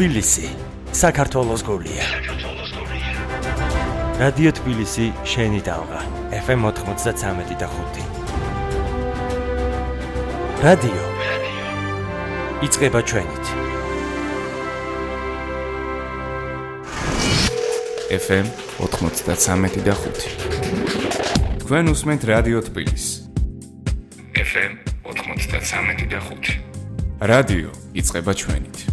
თბილისი, საქართველოს გულია. რადიო თბილისი, შენი დალღა, FM 93.5. რადიო იწყება ჩვენით. FM 93.5. თქვენ უსმენთ რადიო თბილისი. FM 93.5. რადიო იწყება ჩვენით.